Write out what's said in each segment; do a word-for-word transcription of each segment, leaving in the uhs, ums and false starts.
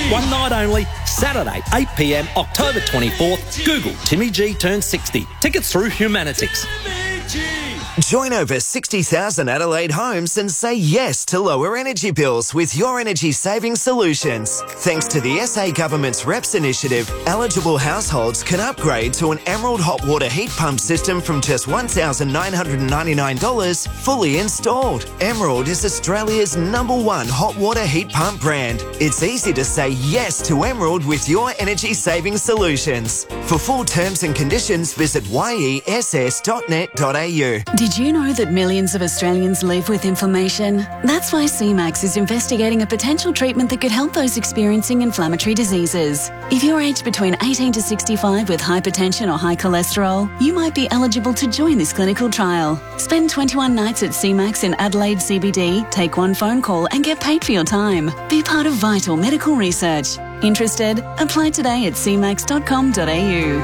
One night only, Saturday, eight p m, October twenty-fourth. Google Timmy G turns sixty. Tickets through Humanitics. Join over sixty thousand Adelaide homes and say yes to lower energy bills with your energy saving solutions. Thanks to the S A Government's R E P S initiative, eligible households can upgrade to an Emerald hot water heat pump system from just one thousand nine hundred ninety-nine dollars fully installed. Emerald is Australia's number one hot water heat pump brand. It's easy to say yes to Emerald with your energy saving solutions. For full terms and conditions, visit y e s s dot net dot a u. Did you know that millions of Australians live with inflammation? That's why C MAX is investigating a potential treatment that could help those experiencing inflammatory diseases. If you're aged between eighteen to sixty-five with hypertension or high cholesterol, you might be eligible to join this clinical trial. Spend twenty-one nights at C MAX in Adelaide C B D, take one phone call and get paid for your time. Be part of vital medical research. Interested? Apply today at c max dot com dot a u.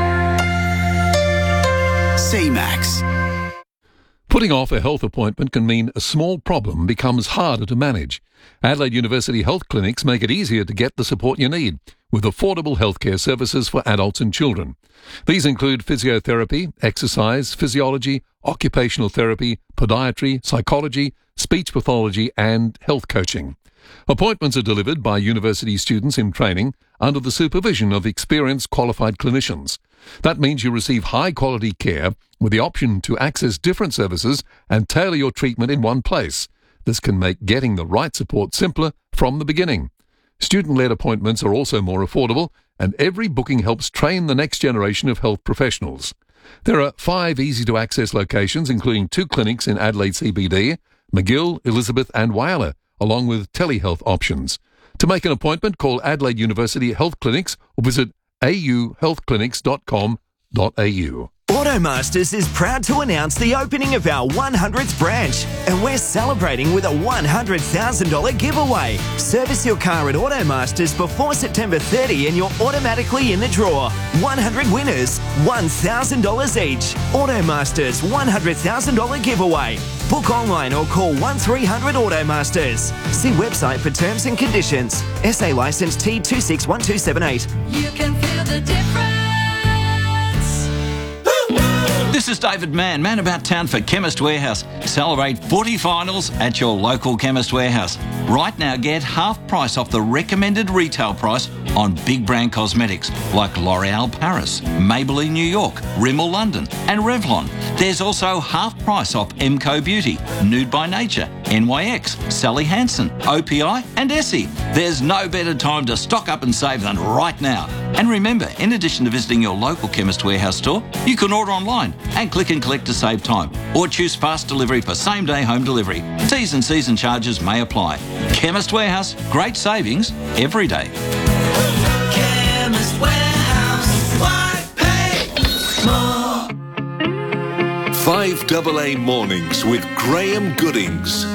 C MAX. Putting off a health appointment can mean a small problem becomes harder to manage. Adelaide University Health Clinics make it easier to get the support you need with affordable healthcare services for adults and children. These include physiotherapy, exercise, physiology, occupational therapy, podiatry, psychology, speech pathology and health coaching. Appointments are delivered by university students in training under the supervision of experienced qualified clinicians. That means you receive high-quality care with the option to access different services and tailor your treatment in one place. This can make getting the right support simpler from the beginning. Student-led appointments are also more affordable, and every booking helps train the next generation of health professionals. There are five easy-to-access locations, including two clinics in Adelaide C B D, McGill, Elizabeth and Whyalla, along with telehealth options. To make an appointment, call Adelaide University Health Clinics or visit a u health clinics dot com dot a u. Automasters is proud to announce the opening of our one hundredth branch, and we're celebrating with a one hundred thousand dollars giveaway. Service your car at Automasters before September thirtieth and you're automatically in the draw. one hundred winners, one thousand dollars each. Automasters one hundred thousand dollars giveaway. Book online or call one three hundred Automasters. See website for terms and conditions. S A licence T two six one two seven eight. You can feel the difference. This is David Mann, Man About Town for Chemist Warehouse. Celebrate footy finals at your local Chemist Warehouse. Right now, get half price off the recommended retail price on big brand cosmetics like L'Oreal Paris, Maybelline New York, Rimmel London and Revlon. There's also half price off Emco Beauty, Nude by Nature, N Y X, Sally Hansen, O P I and Essie. There's no better time to stock up and save than right now. And remember, in addition to visiting your local Chemist Warehouse store, you can order online and click and collect to save time, or choose fast delivery for same-day home delivery. T's and C's and charges may apply. Chemist Warehouse, great savings every day. Chemist Warehouse, why pay more? five A A Mornings with Graham Goodings.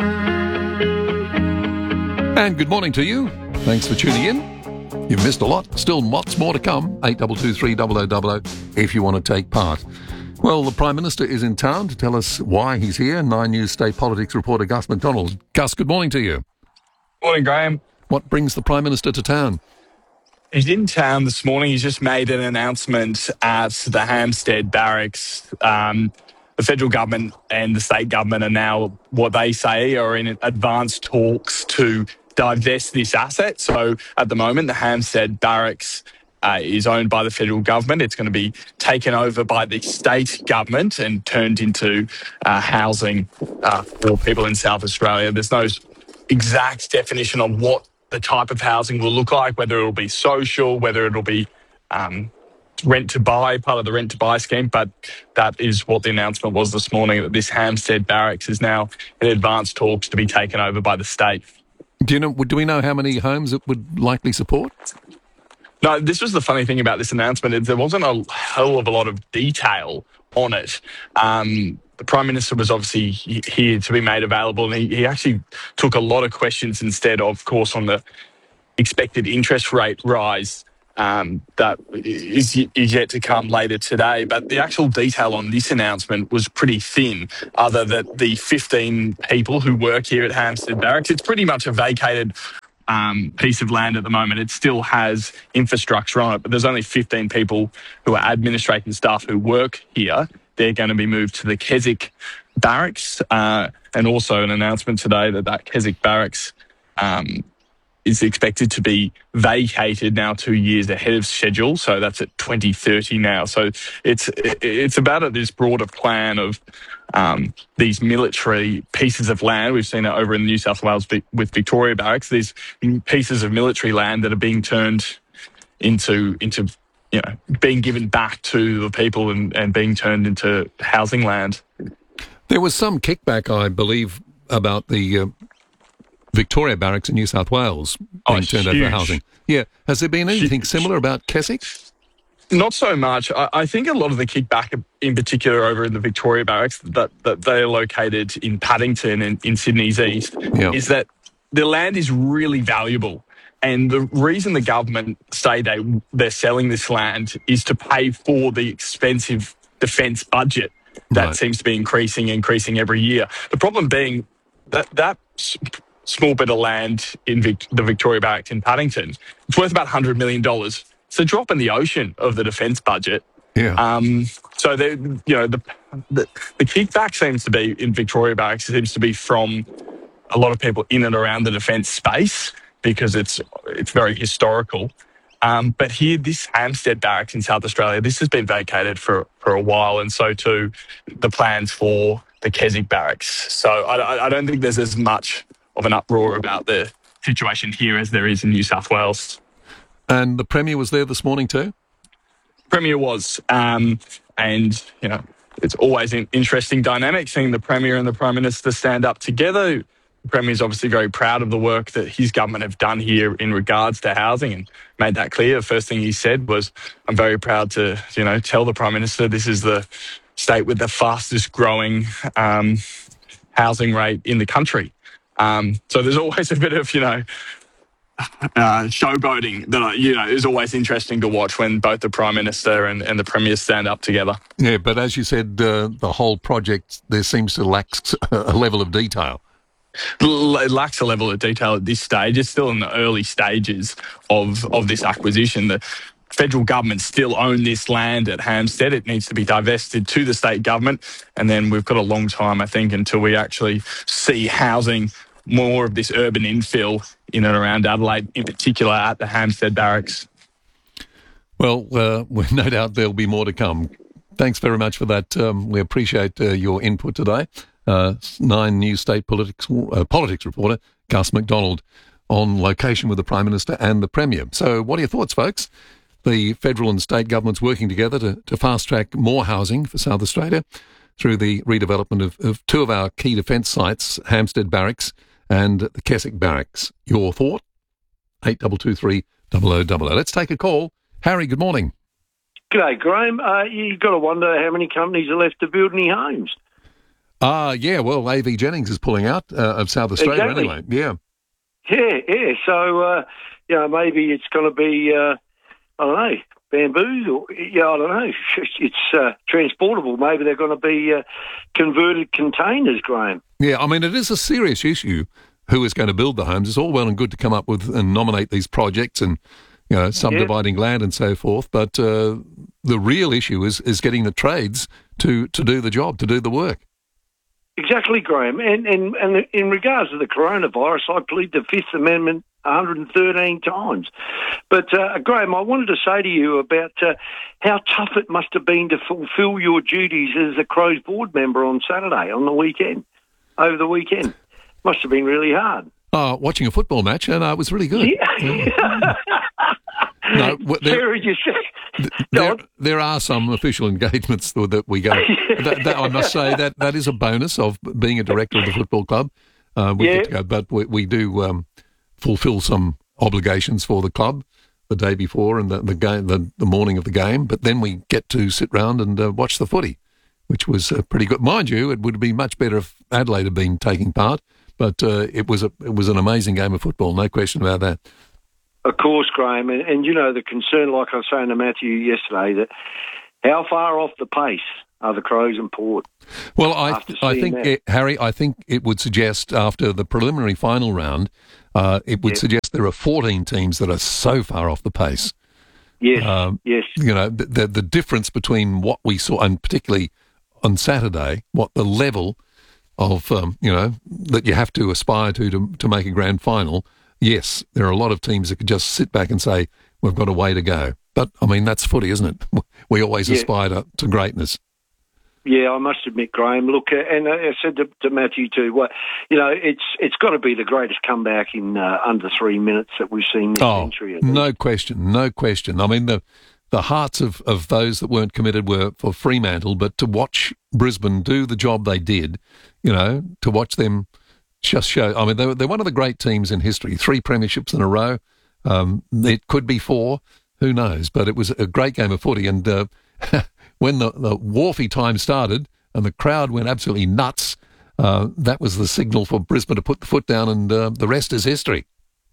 And good morning to you. Thanks for tuning in. You've missed a lot. Still lots more to come. eight two two three zero zero zero zero if you want to take part. Well, the Prime Minister is in town to tell us why he's here. Nine News State Politics reporter Gus McDonald. Gus, good morning to you. Morning, Graham. What brings the Prime Minister to town? He's in town this morning. He's just made an announcement at the Hampstead Barracks. Um, the federal government and the state government are now, what they say, are in advanced talks to divest this asset. So at the moment, the Hampstead Barracks uh, is owned by the federal government. It's going to be taken over by the state government and turned into uh, housing uh, for people in South Australia. There's no exact definition on what the type of housing will look like, whether it'll be social, whether it'll be um, rent to buy, part of the rent to buy scheme. But that is what the announcement was this morning, that this Hampstead Barracks is now in advanced talks to be taken over by the state. Do you know? Do we know how many homes it would likely support? No, this was the funny thing about this announcement. There wasn't a hell of a lot of detail on it. Um, the Prime Minister was obviously here to be made available, and he, he actually took a lot of questions instead, of course, on the expected interest rate rise um, that is, is yet to come later today. But the actual detail on this announcement was pretty thin, other than the fifteen people who work here at Hampstead Barracks. It's pretty much a vacated um, piece of land at the moment. It still has infrastructure on it, but there's only fifteen people who are administrating staff who work here. They're going to be moved to the Keswick Barracks, uh, and also an announcement today that that Keswick Barracks um, is expected to be vacated now two years ahead of schedule. So that's at twenty thirty now. So it's it's about this broader plan of um, these military pieces of land. We've seen it over in New South Wales with Victoria Barracks. These pieces of military land that are being turned into into you know being given back to the people and, and being turned into housing land. There was some kickback, I believe, about the uh, Victoria Barracks in New South Wales being oh, turned over for housing. Yeah. Has there been anything huge. similar about Keswick? Not so much. I, I think a lot of the kickback, in particular over in the Victoria Barracks, that, that they are located in Paddington and in Sydney's east, yeah. is that the land is really valuable. And the reason the government say they, they're selling this land is to pay for the expensive defence budget that right. seems to be increasing, increasing every year. The problem being that that small bit of land in Vic- the Victoria Barracks in Paddington, it's worth about one hundred million dollars. It's a drop in the ocean of the defence budget. Yeah. Um, so, you know, the, the the kickback seems to be in Victoria Barracks seems to be from a lot of people in and around the defence space because it's it's very historical. Um, but here, this Hampstead Barracks in South Australia, this has been vacated for, for a while, and so too the plans for the Keswick Barracks. So I, I don't think there's as much of an uproar about the situation here as there is in New South Wales. And the Premier was there this morning too? Premier was. Um, and, you know, it's always an interesting dynamic seeing the Premier and the Prime Minister stand up together. The Premier is obviously very proud of the work that his government have done here in regards to housing and made that clear. The first thing he said was, I'm very proud to, you know, tell the Prime Minister this is the state with the fastest growing um, housing rate in the country. Um, so there's always a bit of, you know, uh, showboating that, you know, is always interesting to watch when both the Prime Minister and, and the Premier stand up together. Yeah, but as you said, uh, the whole project, there seems to lack a level of detail. It lacks a level of detail at this stage. It's still in the early stages of, of this acquisition. The federal government still own this land at Hampstead. It needs to be divested to the state government. And then we've got a long time, I think, until we actually see housing more of this urban infill in and around Adelaide, in particular at the Hampstead Barracks. Well, uh, no doubt there'll be more to come. Thanks very much for that. Um, we appreciate uh, your input today. Uh, Nine News State Politics, uh, politics reporter Gus McDonald on location with the Prime Minister and the Premier. So what are your thoughts, folks? The federal and state governments working together to, to fast-track more housing for South Australia through the redevelopment of, of two of our key defence sites, Hampstead Barracks and the Keswick Barracks. Your thought? eight two two three, double oh double oh. Let's take a call. Harry, good morning. G'day, Graham. Uh, you've got to wonder how many companies are left to build any homes. Ah, uh, yeah, well, A V Jennings is pulling out uh, of South Australia exactly. anyway. Yeah. Yeah, yeah. So, uh, you know, maybe it's going to be, uh, I don't know, bamboos or, yeah, I don't know. It's uh, transportable. Maybe they're going to be uh, converted containers, Graham. Yeah, I mean, it is a serious issue who is going to build the homes. It's all well and good to come up with and nominate these projects and, you know, subdividing yeah. land and so forth. But uh, the real issue is, is getting the trades to, to do the job, to do the work. Exactly, Graham. And, and and in regards to the coronavirus, I plead the Fifth Amendment one hundred thirteen times. But, uh, Graham, I wanted to say to you about uh, how tough it must have been to fulfil your duties as a Crows board member on Saturday, on the weekend, over the weekend. Must have been really hard. Oh, watching a football match, and uh, it was really good. Yeah. Yeah. No, there, there, there are some official engagements that we go. that, that, I must say that that is a bonus of being a director of the football club. Uh, we yeah. get to go, but we, we do um, fulfil some obligations for the club the day before and the, the game, the, the morning of the game. But then we get to sit round and uh, watch the footy, which was uh, pretty good. Mind you, it would have been much better if Adelaide had been taking part. But uh, it was a it was an amazing game of football, no question about that. Of course, Graham, and, and you know the concern, like I was saying to Matthew yesterday, that how far off the pace are the Crows and Port? Well, I I think, it, Harry, I think it would suggest after the preliminary final round, uh, it would Yeah. suggest there are fourteen teams that are so far off the pace. Yes, Um, yes. You know, the, the the difference between what we saw, and particularly on Saturday, what the level of, um, you know, that you have to aspire to, to to make a grand final. Yes, there are a lot of teams that could just sit back and say, we've got a way to go. But, I mean, that's footy, isn't it? We always Yeah. aspire to, to greatness. Yeah, I must admit, Graham. Look, uh, and I said to, to Matthew too. Well, you know, it's it's got to be the greatest comeback in uh, under three minutes that we've seen this Oh, century. I think. no question, no question. I mean, the the hearts of, of those that weren't committed were for Fremantle, but to watch Brisbane do the job they did, you know, to watch them just show. I mean, they were, they're one of the great teams in history. Three premierships in a row. Um, it could be four. Who knows? But it was a great game of footy, and. Uh, When the, the Wharfie time started and the crowd went absolutely nuts, uh, that was the signal for Brisbane to put the foot down, and uh, the rest is history.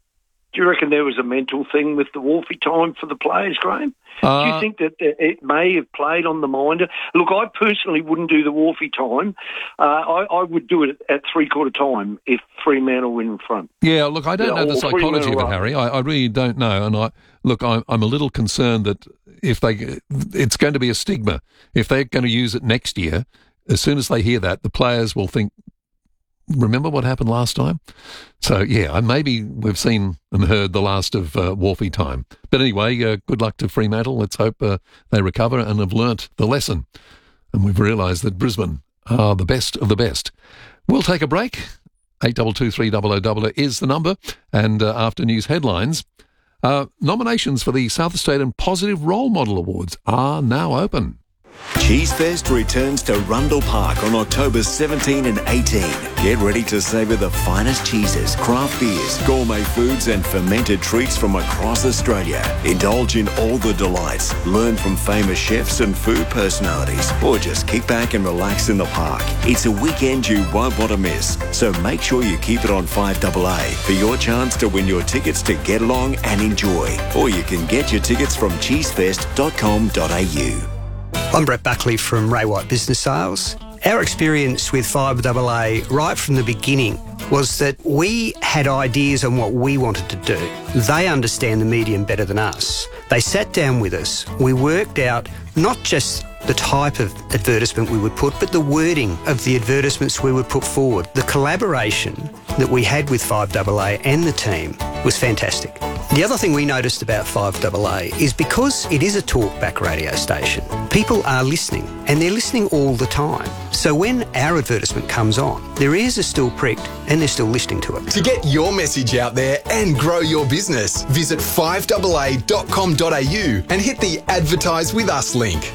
Do you reckon there was a mental thing with the Wharfie time for the players, Graham? Uh, Do you think that it may have played on the mind? Look, I personally wouldn't do the Wharfie time. Uh, I, I would do it at three-quarter time if Fremantle were in front. Yeah, look, I don't Yeah, know the or psychology of it, Fremantle, Harry. I, I really don't know. And I look, I'm, I'm a little concerned that if they, it's going to be a stigma. If they're going to use it next year, as soon as they hear that, the players will think, remember what happened last time? So, yeah, maybe we've seen and heard the last of uh, Wharfie time. But anyway, uh, good luck to Fremantle. Let's hope uh, they recover and have learnt the lesson. And we've realised that Brisbane are the best of the best. We'll take a break. eight two two three double oh double oh is the number. And uh, after news headlines, uh, nominations for the South Australian Positive Role Model Awards are now open. Cheesefest returns to Rundle Park on October seventeenth and eighteenth. Get ready to savour the finest cheeses, craft beers, gourmet foods and fermented treats from across Australia. Indulge in all the delights, learn from famous chefs and food personalities, or just kick back and relax in the park. It's a weekend you won't want to miss, so make sure you keep it on five A A for your chance to win your tickets to get along and enjoy. Or you can get your tickets from cheesefest dot com dot a u. I'm Brett Buckley from Ray White Business Sales. Our experience with five A A right from the beginning was that we had ideas on what we wanted to do. They understand the medium better than us. They sat down with us. We worked out not just the type of advertisement we would put, but the wording of the advertisements we would put forward. The collaboration that we had with five A A and the team was fantastic. The other thing we noticed about five A A is because it is a talkback radio station, people are listening, and they're listening all the time. So when our advertisement comes on, their ears are still pricked and they're still listening to it. To get your message out there and grow your business, visit five A A dot com dot a u and hit the Advertise With Us link.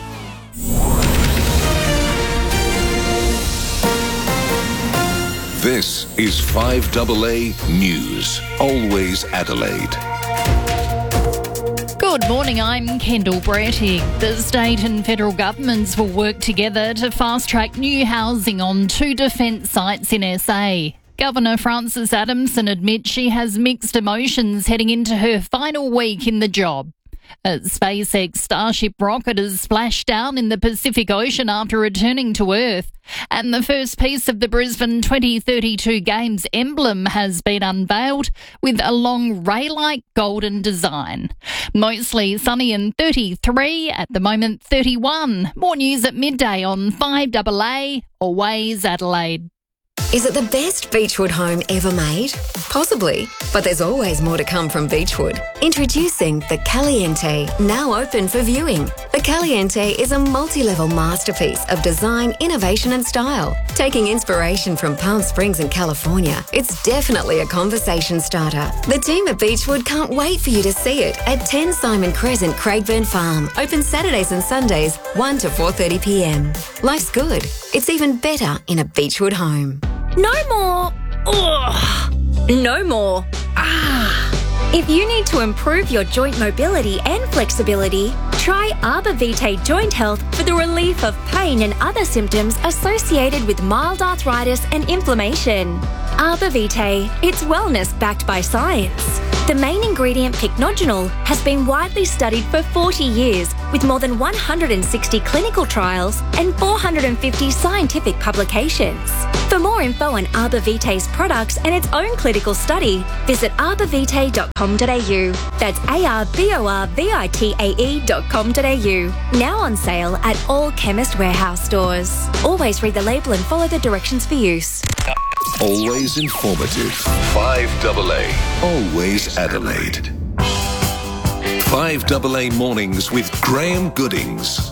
This is five A A News. Always Adelaide. Good morning, I'm Kendall Brattig. The state and federal governments will work together to fast-track new housing on two defence sites in S A. Governor Frances Adamson admits she has mixed emotions heading into her final week in the job. A SpaceX Starship rocket has splashed down in the Pacific Ocean after returning to Earth, and the first piece of the Brisbane twenty thirty-two Games emblem has been unveiled with a long ray-like golden design. Mostly sunny and thirty-three, at the moment thirty-one. More news at midday on five A A, Always Adelaide. Is it the best Beechwood home ever made? Possibly, but there's always more to come from Beechwood. Introducing the Caliente, now open for viewing. The Caliente is a multi-level masterpiece of design, innovation and style. Taking inspiration from Palm Springs in California, it's definitely a conversation starter. The team at Beechwood can't wait for you to see it at ten Simon Crescent, Craigburn Farm. Open Saturdays and Sundays, one to four thirty p m. Life's good. It's even better in a Beechwood home. No more. Ugh. No more. Ah. If you need to improve your joint mobility and flexibility, try Arbor Vitae Joint Health for the relief of pain and other symptoms associated with mild arthritis and inflammation. Arbor Vitae, it's wellness backed by science. The main ingredient, pycnogenol, has been widely studied for forty years with more than one hundred sixty clinical trials and four hundred fifty scientific publications. For more info on Arbor Vitae's products and its own clinical study, visit arborvitae dot com dot a u. That's A R B O R V I T A E dot com dot a u. Now on sale at all Chemist Warehouse stores. Always read the label and follow the directions for use. Always informative. five double A. Always Adelaide. five double A Mornings with Graham Goodings.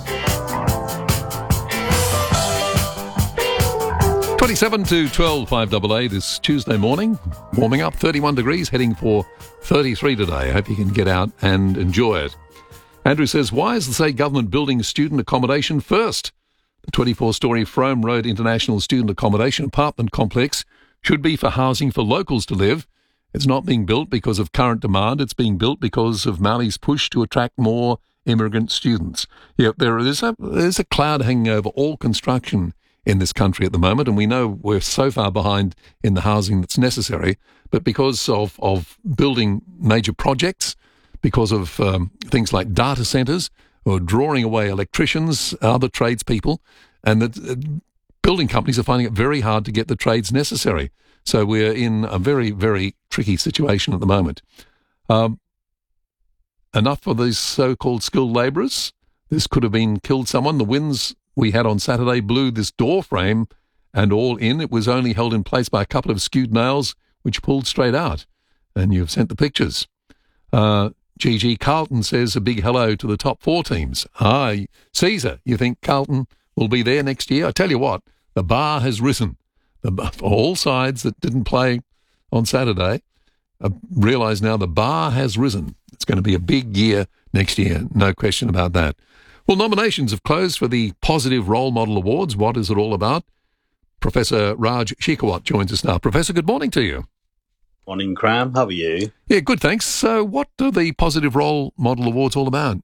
twenty-seven to twelve, five double A this Tuesday morning. Warming up, thirty-one degrees, heading for thirty-three today. I hope you can get out and enjoy it. Andrew says, why is the state government building student accommodation first? The twenty-four-storey Frome Road International Student Accommodation Apartment Complex should be for housing for locals to live. It's not being built because of current demand. It's being built because of Mallee's push to attract more immigrant students. Yeah, there is a, there's a cloud hanging over all construction in this country at the moment, and we know we're so far behind in the housing that's necessary. But because of, of building major projects, because of um, things like data centres, or drawing away electricians, other tradespeople, and the uh, building companies are finding it very hard to get the trades necessary. So we're in a very, very tricky situation at the moment. Um, enough for these so-called skilled labourers. This could have been killed someone. The winds we had on Saturday blew this door frame and all in. It was only held in place by a couple of skewed nails, which pulled straight out. And you've sent the pictures. Uh, G G Carlton says a big hello to the top four teams. Ah, Caesar, you think Carlton will be there next year? I tell you what, the bar has risen. The, for all sides that didn't play on Saturday, I realise now the bar has risen. It's going to be a big year next year, no question about that. Well, nominations have closed for the Positive Role Model Awards. What is it all about? Professor Raj Shekhawat joins us now. Professor, good morning to you. Morning, Graham. How are you? Yeah, good, thanks. So what are the Positive Role Model Awards all about?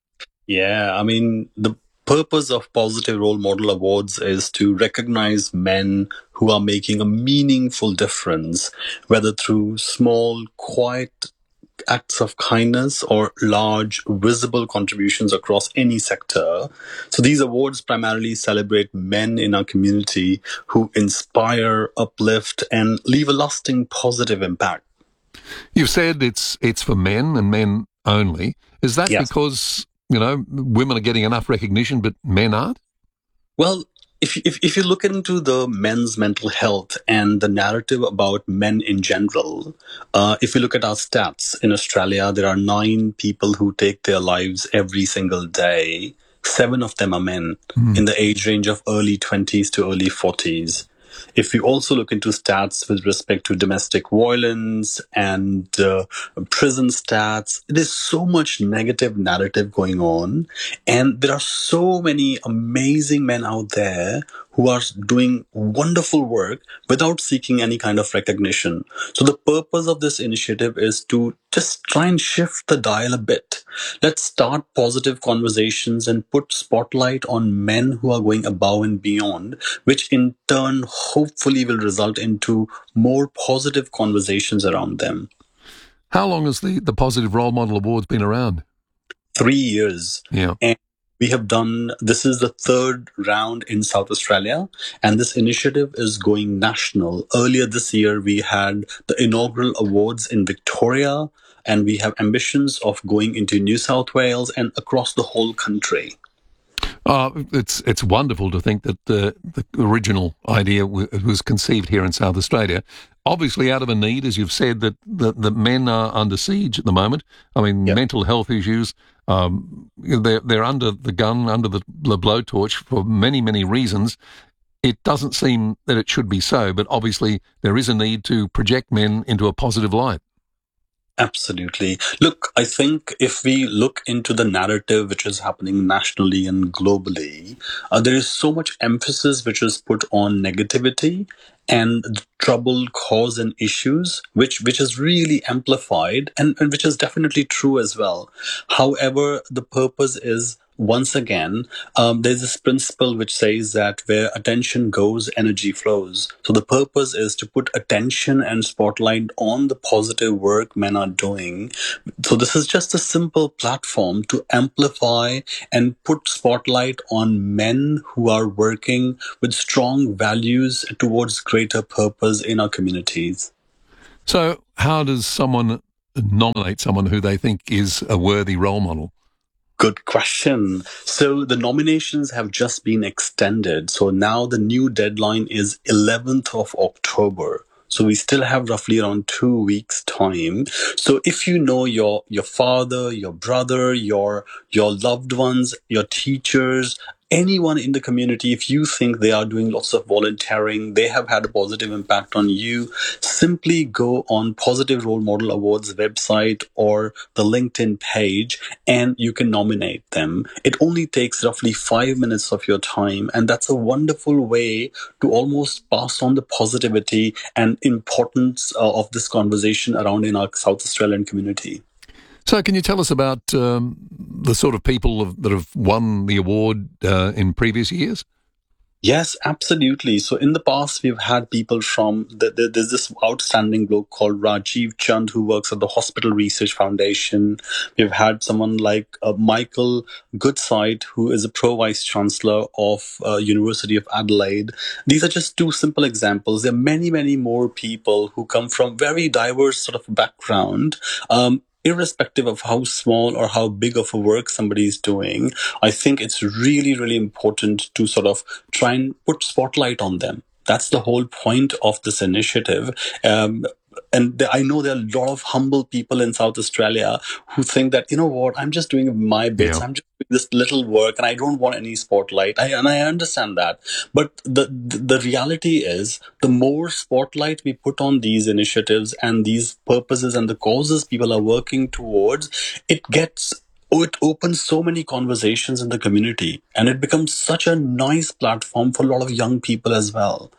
Yeah, I mean, the purpose of Positive Role Model Awards is to recognize men who are making a meaningful difference, whether through small, quiet acts of kindness or large, visible contributions across any sector. So these awards primarily celebrate men in our community who inspire, uplift, and leave a lasting positive impact. You've said it's it's for men and men only. Is that Yes. because, you know, women are getting enough recognition but men aren't? Well, if, if if you look into the men's mental health and the narrative about men in general, uh, if you look at our stats in Australia, there are nine people who take their lives every single day. Seven of them are men in the age range of early twenties to early forties. If we also look into stats with respect to domestic violence and uh, prison stats, there's so much negative narrative going on. And there are so many amazing men out there who are doing wonderful work without seeking any kind of recognition. So the purpose of this initiative is to just try and shift the dial a bit. Let's start positive conversations and put spotlight on men who are going above and beyond, which in turn hopefully will result into more positive conversations around them. How long has the, the Positive Role Model Awards been around? Three years. Yeah. And we have done, this is the third round in South Australia, and this initiative is going national. Earlier this year, we had the inaugural awards in Victoria, and we have ambitions of going into New South Wales and across the whole country. Uh, it's it's wonderful to think that the, the original idea w- was conceived here in South Australia. Obviously out of a need, as you've said, that the, the men are under siege at the moment. I mean, Yep. mental health issues, um, they're, they're under the gun, under the, the blowtorch for many, many reasons. It doesn't seem that it should be so, but obviously there is a need to project men into a positive light. Absolutely. Look, I think if we look into the narrative which is happening nationally and globally, uh, there is so much emphasis which is put on negativity and the trouble, cause, and issues, which which is really amplified and, and which is definitely true as well. However, the purpose is once again, um, there's this principle which says that where attention goes, energy flows. So the purpose is to put attention and spotlight on the positive work men are doing. So this is just a simple platform to amplify and put spotlight on men who are working with strong values towards greater purpose in our communities. So how does someone nominate someone who they think is a worthy role model? Good question. So the nominations have just been extended. So now the new deadline is eleventh of October. So we still have roughly around two weeks time. So if you know your, your father, your brother, your, your loved ones, your teachers, anyone in the community, if you think they are doing lots of volunteering, they have had a positive impact on you, simply go on Positive Role Model Awards website or the LinkedIn page and you can nominate them. It only takes roughly five minutes of your time, and that's a wonderful way to almost pass on the positivity and importance uh, of this conversation around in our South Australian community. So can you tell us about um, the sort of people that have won the award uh, in previous years? Yes, absolutely. So in the past, we've had people from, the, the, there's this outstanding bloke called Rajiv Chand who works at the Hospital Research Foundation. We've had someone like uh, Michael Goodside, who is a Pro-Vice Chancellor of uh, University of Adelaide. These are just two simple examples. There are many, many more people who come from very diverse sort of background. Um, Irrespective of how small or how big of a work somebody is doing, I think it's really, really important to sort of try and put spotlight on them. That's the whole point of this initiative. Um, and I know there are a lot of humble people in South Australia who think that, you know what, I'm just doing my bits. Yeah. I'm just doing this little work and I don't want any spotlight. I, and I understand that. But the, the reality is the more spotlight we put on these initiatives and these purposes and the causes people are working towards, it gets Oh, it opens so many conversations in the community and it becomes such a nice platform for a lot of young people as well.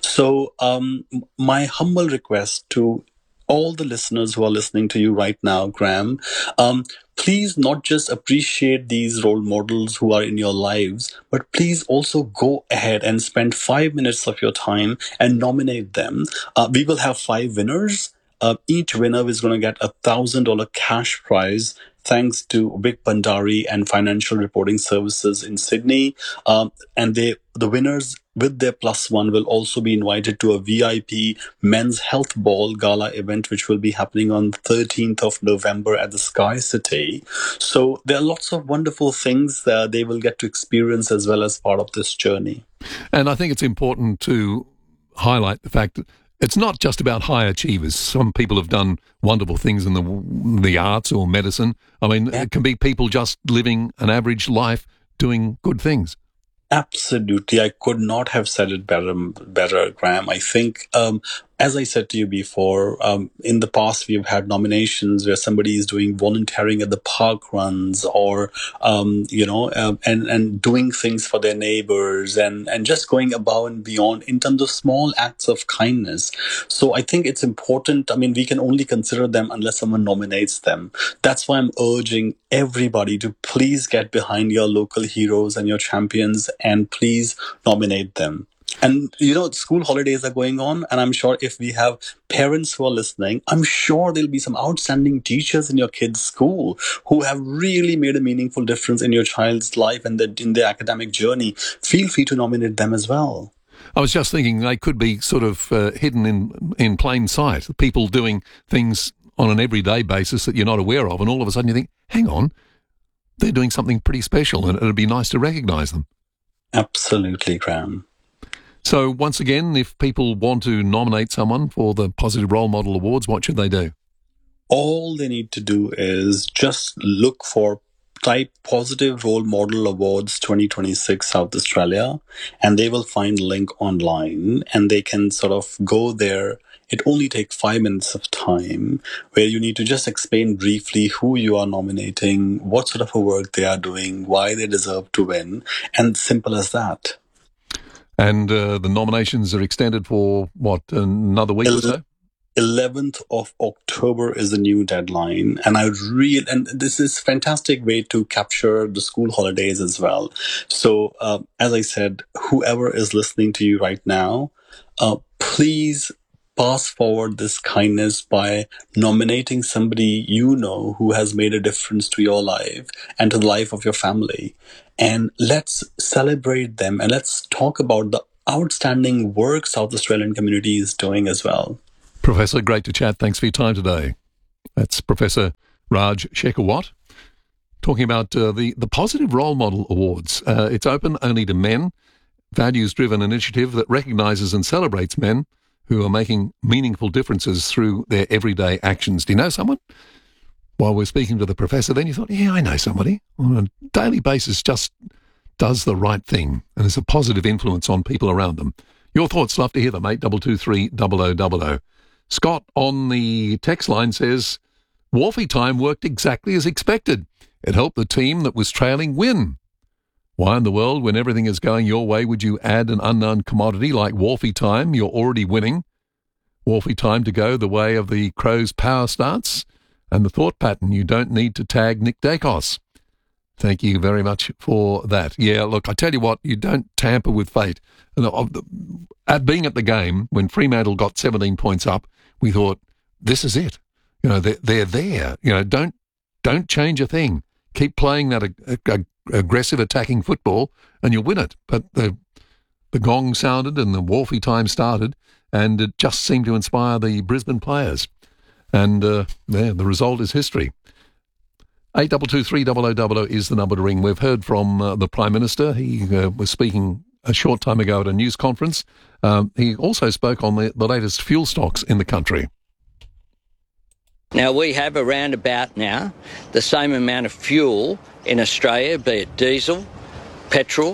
So um, my humble request to all the listeners who are listening to you right now, Graham, um, please not just appreciate these role models who are in your lives, but please also go ahead and spend five minutes of your time and nominate them. Uh, we will have five winners. Uh, each winner is going to get a one thousand dollars cash prize thanks to Vic Bandari and Financial Reporting Services in Sydney. Um, and they, the winners with their plus one will also be invited to a V I P Men's Health Ball Gala event, which will be happening on thirteenth of November at the Sky City. So there are lots of wonderful things that they will get to experience as well as part of this journey. And I think it's important to highlight the fact that it's not just about high achievers. Some people have done wonderful things in the the arts or medicine. I mean, yeah. It can be people just living an average life doing good things. Absolutely. I could not have said it better, better, Graham. I think, um, as I said to you before, um, in the past, we've had nominations where somebody is doing volunteering at the park runs or, um, you know, um, and, and doing things for their neighbors and, and just going above and beyond in terms of small acts of kindness. So I think it's important. I mean, we can only consider them unless someone nominates them. That's why I'm urging everybody to please get behind your local heroes and your champions and please nominate them. And, you know, school holidays are going on, and I'm sure if we have parents who are listening, I'm sure there'll be some outstanding teachers in your kids' school who have really made a meaningful difference in your child's life and their, in their academic journey. Feel free to nominate them as well. I was just thinking they could be sort of uh, hidden in, in plain sight, people doing things on an everyday basis that you're not aware of, and all of a sudden you think, hang on, they're doing something pretty special, and it'd be nice to recognise them. Absolutely, Graham. So once again, if people want to nominate someone for the Positive Role Model Awards, what should they do? All they need to do is just look for, type Positive Role Model Awards twenty twenty-six South Australia, and they will find a link online and they can sort of go there. It only takes five minutes of time where you need to just explain briefly who you are nominating, what sort of a work they are doing, why they deserve to win, and simple as that. And uh, the nominations are extended for, what, another week or so? eleventh of October is the new deadline. And I really, and this is a fantastic way to capture the school holidays as well. So, uh, as I said, whoever is listening to you right now, uh, please pass forward this kindness by nominating somebody you know who has made a difference to your life and to the life of your family. And let's celebrate them and let's talk about the outstanding work South Australian community is doing as well. Professor, great to chat. Thanks for your time today. That's Professor Raj Shekhawat talking about uh, the, the Positive Role Model Awards. Uh, it's open only to men, values-driven initiative that recognises and celebrates men who are making meaningful differences through their everyday actions. Do you know someone? While we're speaking to the professor, then you thought, yeah, I know somebody on a daily basis just does the right thing and has a positive influence on people around them. Your thoughts, love to hear them, eight two two three, double oh double oh. Scott on the text line says, Wharfie time worked exactly as expected. It helped the team that was trailing win. Why in the world, when everything is going your way, would you add an unknown commodity like Wharfie time? You're already winning. Wharfie time to go the way of the Crows' power starts. And the thought pattern, you don't need to tag Nick Dacos. Thank you very much for that. Yeah, look, I tell you what, you don't tamper with fate. At being at the game, when Fremantle got seventeen points up, we thought, this is it. You know, they're, they're there. You know, don't don't change a thing. Keep playing that ag- ag- aggressive attacking football and you'll win it. But the the gong sounded and the Wharfie time started and it just seemed to inspire the Brisbane players. And uh, there, the result is history. eight two two three, double oh double oh is the number to ring. We've heard from uh, the Prime Minister. He uh, was speaking a short time ago at a news conference. Um, he also spoke on the, the latest fuel stocks in the country. Now, we have around about now the same amount of fuel in Australia, be it diesel, petrol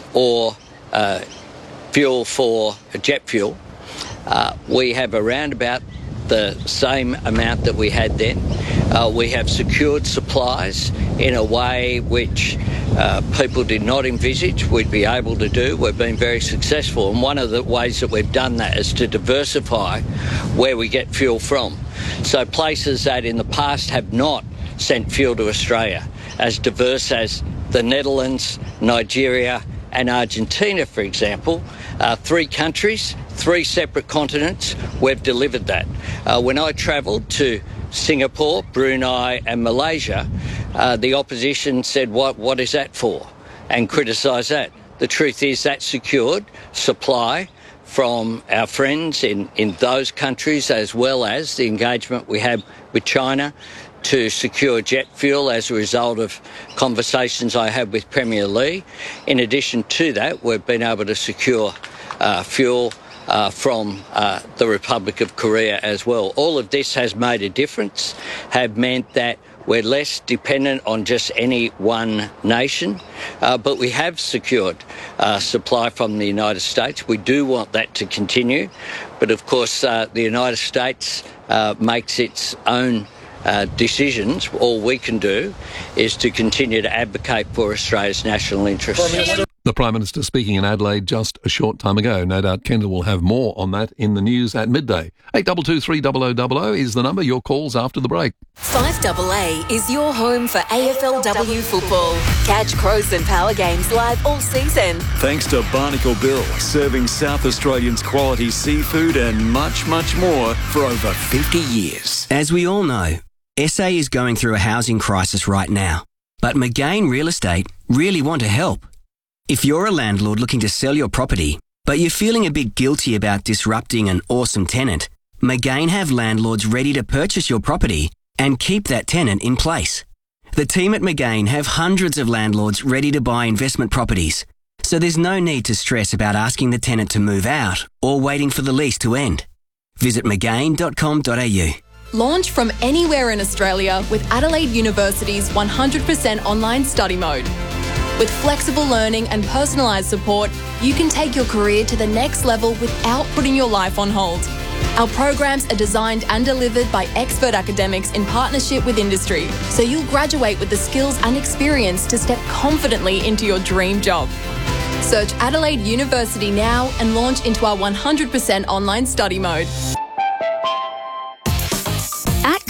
or uh, fuel for jet fuel. Uh, we have around about the same amount that we had then. Uh, we have secured supplies in a way which uh, people did not envisage we'd be able to do. We've been very successful, and one of the ways that we've done that is to diversify where we get fuel from. So places that in the past have not sent fuel to Australia, as diverse as the Netherlands, Nigeria and Argentina, for example, uh, three countries, three separate continents, we've delivered that. Uh, when I travelled to Singapore, Brunei and Malaysia, uh, the opposition said, what, what is that for? And criticised that. The truth is that secured supply from our friends in, in those countries, as well as the engagement we have with China to secure jet fuel as a result of conversations I had with Premier Lee. In addition to that, we've been able to secure uh, fuel uh, from uh, the Republic of Korea as well. All of this has made a difference, have meant that we're less dependent on just any one nation, uh, but we have secured uh, supply from the United States. We do want that to continue, but of course uh, the United States uh, makes its own Uh, decisions. All we can do is to continue to advocate for Australia's national interests. The Prime Minister speaking in Adelaide just a short time ago. No doubt Kendall will have more on that in the news at midday. eight two two three, double oh double oh is the number. Your calls after the break. five A A is your home for A F L W football. Catch Crows and Power games live all season. Thanks to Barnacle Bill, serving South Australians quality seafood and much, much more for over fifty years. As we all know, S A is going through a housing crisis right now, but McGain Real Estate really want to help. If you're a landlord looking to sell your property, but you're feeling a bit guilty about disrupting an awesome tenant, McGain have landlords ready to purchase your property and keep that tenant in place. The team at McGain have hundreds of landlords ready to buy investment properties, so there's no need to stress about asking the tenant to move out or waiting for the lease to end. Visit mcgain dot com dot a u. Launch from anywhere in Australia with Adelaide University's one hundred percent online study mode. With flexible learning and personalised support, you can take your career to the next level without putting your life on hold. Our programs are designed and delivered by expert academics in partnership with industry, so you'll graduate with the skills and experience to step confidently into your dream job. Search Adelaide University now and launch into our one hundred percent online study mode.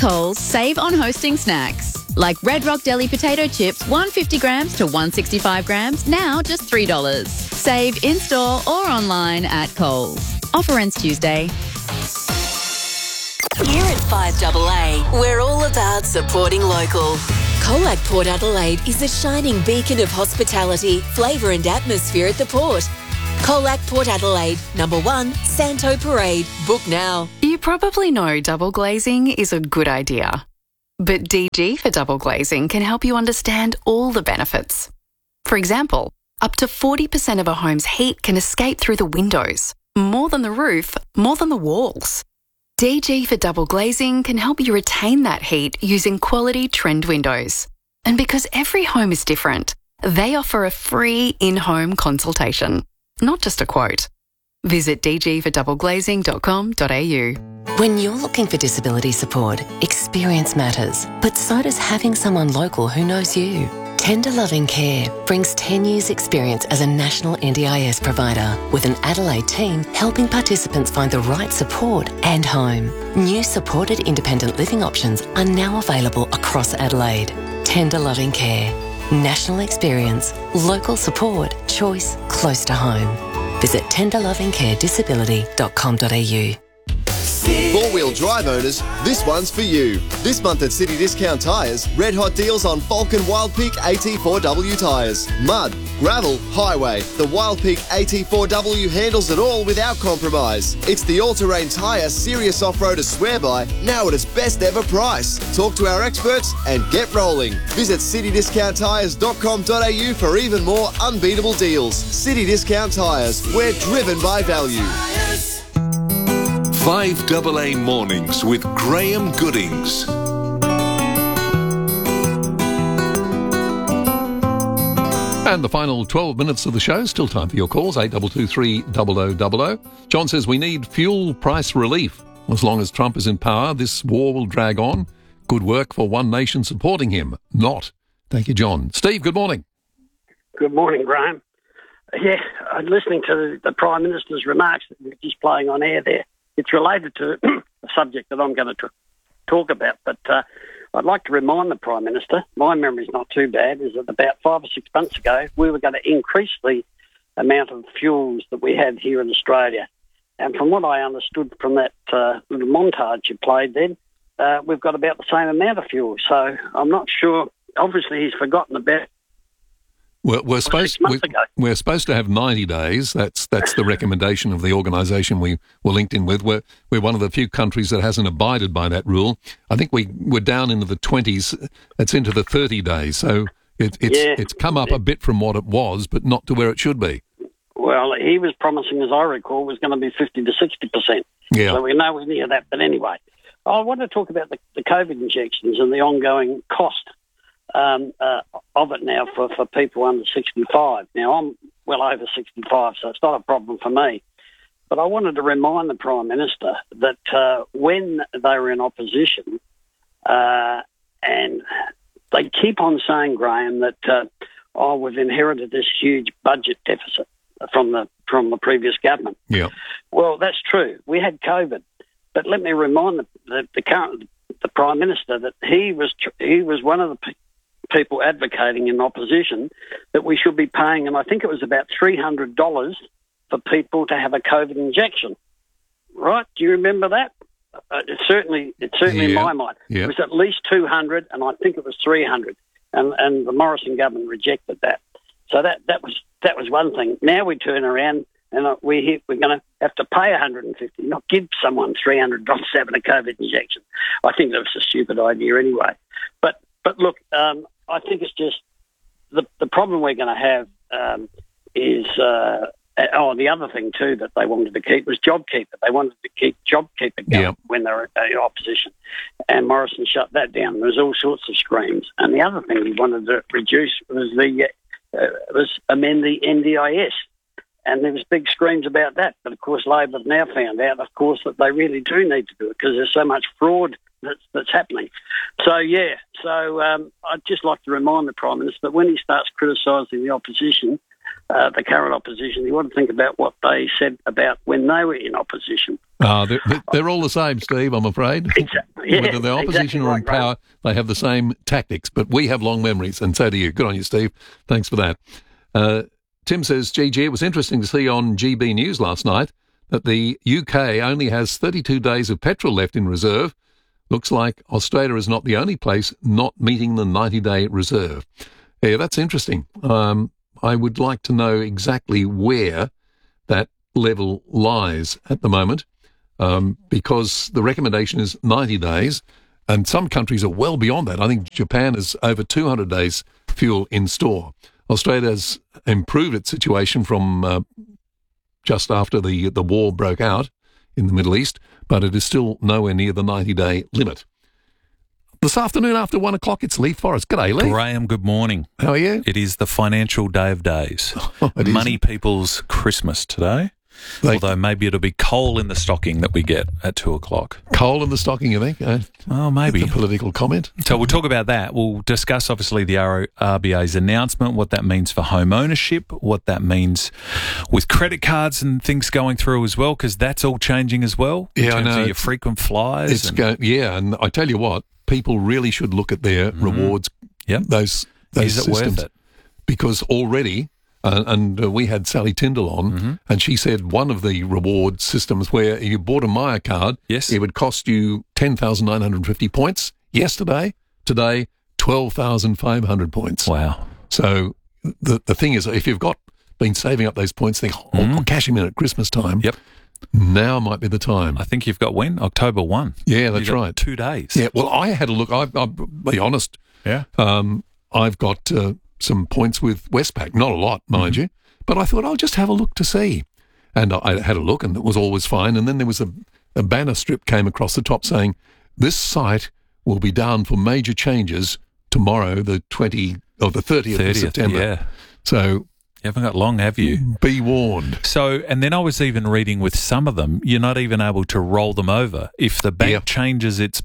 Coles, save on hosting snacks. Like Red Rock Deli potato chips, one hundred fifty grams to one hundred sixty-five grams, now just three dollars. Save in-store or online at Coles. Offer ends Tuesday. Here at five A A, we're all about supporting local. Colac Port Adelaide is a shining beacon of hospitality, flavour and atmosphere at the port. Colac Port Adelaide, number one, Santo Parade. Book now. You probably know double glazing is a good idea. But D G for double glazing can help you understand all the benefits. For example, up to forty percent of a home's heat can escape through the windows. More than the roof, more than the walls. D G for double glazing can help you retain that heat using quality trend windows. And because every home is different, they offer a free in-home consultation, not just a quote. Visit d g for double glazing dot com dot a u. When you're looking for disability support, experience matters, but so does having someone local who knows you. Tender Loving Care brings ten years experience as a national N D I S provider with an Adelaide team helping participants find the right support and home. New supported independent living options are now available across Adelaide. Tender Loving Care. National experience, local support, choice close to home. Visit tender loving care disability dot com dot a u. Four-wheel drive owners, this one's for you. This month at City Discount Tyres, red hot deals on Falcon Wild Peak A T four W tyres. Mud, gravel, highway. The Wild Peak A T four W handles it all without compromise. It's the all-terrain tyre serious off-roaders swear by, now at its best ever price. Talk to our experts and get rolling. Visit city discount tyres dot com dot a u for even more unbeatable deals. City Discount Tyres, we're driven by value. five A A Mornings with Graham Goodings. And the final twelve minutes of the show. Still time for your calls, eight two two three zero zero zero zero. John says we need fuel price relief. As long as Trump is in power, this war will drag on. Good work for one nation supporting him. Not. Thank you, John. Steve, good morning. Good morning, Graham. Yeah, I'm listening to the, the Prime Minister's remarks that we're just playing on air there. It's related to a subject that I'm going to t- talk about, but uh, I'd like to remind the Prime Minister, my memory's not too bad, is that about five or six months ago, we were going to increase the amount of fuels that we had here in Australia. And from what I understood from that uh, little montage you played then, uh, we've got about the same amount of fuel. So I'm not sure. Obviously, he's forgotten about We're, we're supposed we're, we're supposed to have ninety days. That's that's the recommendation of the organisation we were linked in with. We're we're one of the few countries that hasn't abided by that rule. I think we we're down into the twenties. It's into the thirty days. So it, it's Yeah. it's come up a bit from what it was, but not to where it should be. Well, he was promising, as I recall, was going to be fifty to sixty percent. Yeah. So we're nowhere near that. But anyway, I want to talk about the, the COVID injections and the ongoing cost um, uh, of it now for, for people under sixty-five. Now, I'm well over sixty-five, so it's not a problem for me. But I wanted to remind the Prime Minister that uh, when they were in opposition, uh, and they keep on saying, Graham, that, uh, oh, we've inherited this huge budget deficit from the from the previous government. Yeah. Well, that's true. We had COVID, but let me remind the the, the current the Prime Minister that he was tr- he was one of the pe- people advocating in opposition that we should be paying, and I think it was about three hundred dollars for people to have a COVID injection. Right? Do you remember that? Uh, it certainly, it's certainly Yeah. in my mind. Yeah. It was at least two hundred, and I think it was three hundred, and and the Morrison government rejected that. So that that was that was one thing. Now we turn around and uh, we're here, we're going to have to pay one hundred fifty, not give someone three hundred dollars having a COVID injection. I think that was a stupid idea anyway. But but look, um, I think it's just the the problem we're going to have um, is. Uh, Oh, the other thing too that they wanted to keep was JobKeeper. They wanted to keep JobKeeper going Yep. when they were in opposition, and Morrison shut that down. There was all sorts of screams. And the other thing he wanted to reduce was the uh, was amend the N D I S, and there was big screams about that. But of course, Labor have now found out, of course, that they really do need to do it because there's so much fraud that's that's happening. So yeah, so um, I'd just like to remind the Prime Minister that when he starts criticising the opposition, uh, the current opposition. You want to think about what they said about when they were in opposition. Uh, they're, they're all the same, Steve, I'm afraid. Exactly. Yeah, Whether the opposition exactly or in right, power, they have the same tactics. But we have long memories, and so do you. Good on you, Steve. Thanks for that. Uh, Tim says, G G, it was interesting to see on G B News last night that the U K only has thirty-two days of petrol left in reserve. Looks like Australia is not the only place not meeting the ninety-day reserve. Yeah, that's interesting. Um, I would like to know exactly where that level lies at the moment, um, because the recommendation is ninety days, and some countries are well beyond that. I think Japan is over two hundred days fuel in store. Australia has improved its situation from uh, just after the the war broke out in the Middle East, but it is still nowhere near the ninety-day limit. This afternoon after one o'clock, it's Leith Forrest. G'day, Leith. Graham, good morning. How are you? It is the financial day of days. Money People's Christmas today. They, Although maybe it'll be coal in the stocking that we get at two o'clock. Coal in the stocking, you think? Uh, oh, maybe. That's a political comment. So we'll talk about that. We'll discuss, obviously, the R B A's announcement, what that means for home ownership, what that means with credit cards and things going through as well, because that's all changing as well. In yeah, terms I know. Of your frequent flyers. It's and- go- yeah, and I tell you what, people really should look at their mm-hmm. rewards. Yep. Those, those Is it systems. worth it? Because already... Uh, and uh, we had Sally Tyndall on, mm-hmm. and she said one of the reward systems where you bought a Myer card, yes. it would cost you ten thousand nine hundred fifty points yesterday. Today, twelve thousand five hundred points. Wow. So the the thing is, if you've got been saving up those points, think, oh, mm. I'll cash them in at Christmas time. Yep. Now might be the time. I think you've got when? October first. Yeah, that's You've got right. Two days. Yeah, well, I had a look. I, I'll be honest. Yeah. Um, I've got uh, some points with Westpac. Not a lot, mind mm-hmm. you. But I thought I'll just have a look to see. And I had a look and it was always fine. And then there was a, a banner strip came across the top saying, this site will be down for major changes tomorrow, the twentieth or the thirtieth, thirtieth of September. Yeah. So you haven't got long, have you? Be warned. So, and then I was even reading with some of them, you're not even able to roll them over. If the bank yeah. changes its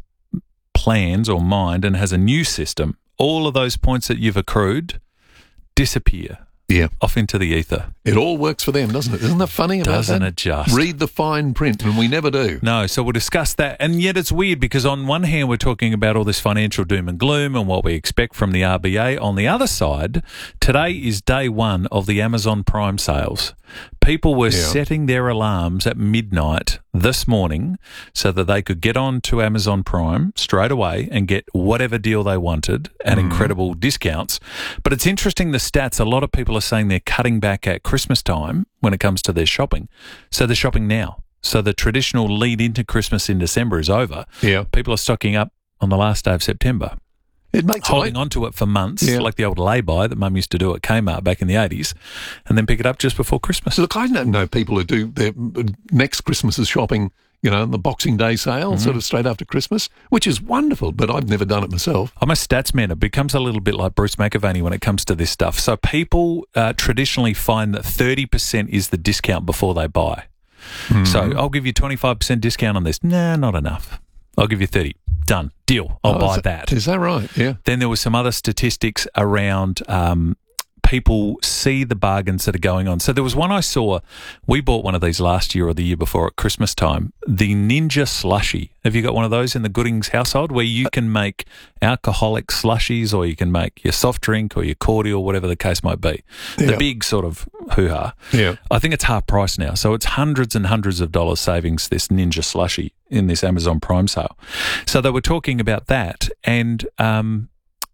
plans or mind and has a new system, all of those points that you've accrued disappear. Yeah. Off into the ether. It all works for them, doesn't it? Isn't that funny about Doesn't that? it just? Read the fine print, and we never do. No, so we'll discuss that. And yet it's weird because on one hand, we're talking about all this financial doom and gloom and what we expect from the R B A. On the other side, today is day one of the Amazon Prime sales. People were Yeah. setting their alarms at midnight this morning so that they could get on to Amazon Prime straight away and get whatever deal they wanted at Mm. incredible discounts. But it's interesting, the stats, a lot of people are saying they're cutting back at Christmas time when it comes to their shopping. So they're shopping now. So the traditional lead into Christmas in December is over. Yeah. People are stocking up on the last day of September. It makes Holding it, on to it for months, Yeah. like the old lay-by that Mum used to do at Kmart back in the eighties, and then pick it up just before Christmas. Look, I don't know people who do their next Christmas's shopping, you know, the Boxing Day sale, Mm-hmm. sort of straight after Christmas, which is wonderful, but I've never done it myself. I'm a stats man. It becomes a little bit like Bruce McAvaney when it comes to this stuff. So people uh, traditionally find that thirty percent is the discount before they buy. Mm-hmm. So I'll give you twenty-five percent discount on this. Nah, not enough. I'll give you thirty. Done. Deal. I'll Oh, buy is that. Is that right? Yeah. Then there were some other statistics around um, people see the bargains that are going on. So there was one I saw. We bought one of these last year or the year before at Christmas time, the Ninja Slushie. Have you got one of those in the Goodings household where you can make alcoholic slushies, or you can make your soft drink or your cordial, whatever the case might be? The Yeah. big sort of hoo-ha. Yeah. I think it's half price now. So it's hundreds and hundreds of dollars savings, this Ninja Slushie in this Amazon Prime sale. So they were talking about that, and um,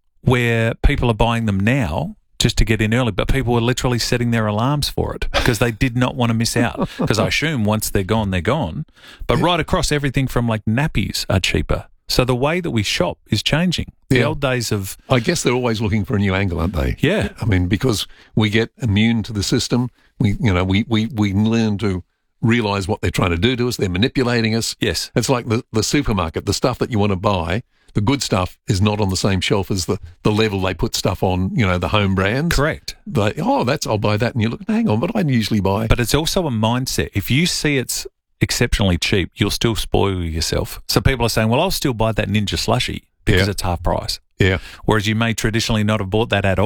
where people are buying them now just to get in early, but people were literally setting their alarms for it because they did not want to miss out. Because I assume once they're gone, they're gone. But right across, everything from like nappies are cheaper. So the way that we shop is changing. The Yeah. old days of... I guess they're always looking for a new angle, aren't they? Yeah. I mean, because we get immune to the system. We, you know, we, we, we learn to realise what they're trying to do to us. They're manipulating us. Yes. It's like the, the supermarket. The stuff that you want to buy, the good stuff is not on the same shelf as the, the level they put stuff on, you know, the home brands. Correct. They, oh, that's, I'll buy that. And you look, hang on, but I usually buy. But it's also a mindset. If you see it's exceptionally cheap, you'll still spoil yourself. So people are saying, well, I'll still buy that Ninja Slushie because Yeah. it's half price. Yeah. Whereas you may traditionally not have bought that at all.